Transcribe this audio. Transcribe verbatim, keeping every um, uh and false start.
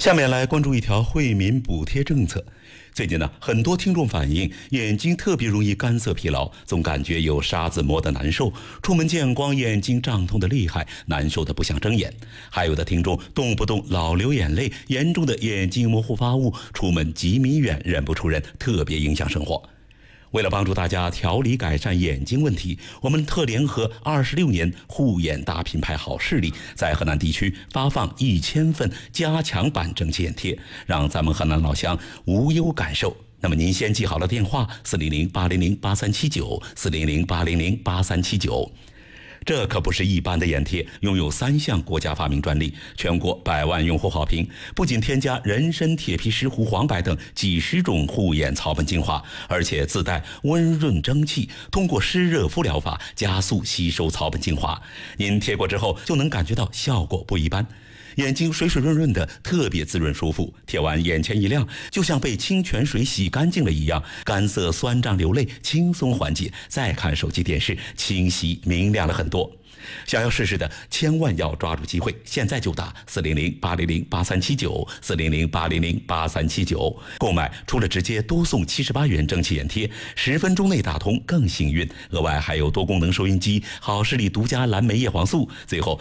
下面来关注一条惠民补贴政策。最近呢，很多听众反映眼睛特别容易干涩疲劳，总感觉有沙子磨得难受，出门见光眼睛胀痛的厉害，难受的不想睁眼。还有的听众动不动老流眼泪，严重的眼睛模糊发雾，出门几米远认不出人，特别影响生活。为了帮助大家调理改善眼睛问题，我们特联合二十六年护眼大品牌好视力，在河南地区发放一千份加强版蒸汽眼贴，让咱们河南老乡无忧感受。那么您先记好了电话：四零零八零零八三七九，四零零八零零八三七九。这可不是一般的眼贴，拥有三项国家发明专利，全国百万用户好评。不仅添加人参、铁皮石斛、黄柏等几十种护眼草本精华，而且自带温润蒸汽，通过湿热敷疗法加速吸收草本精华。您贴过之后就能感觉到效果不一般，眼睛水水润润的，特别滋润舒服。贴完眼前一亮，就像被清泉水洗干净了一样，干涩酸胀流泪轻松缓解，再看手机电视清晰明亮了很多。想要试试的千万要抓住机会，现在就打四零零八零零八三七九，四零零八零零八三七九。购买除了直接多送七十八元蒸汽眼贴，十分钟内打通更幸运，额外还有多功能收音机、好视力独家蓝莓叶黄素，最后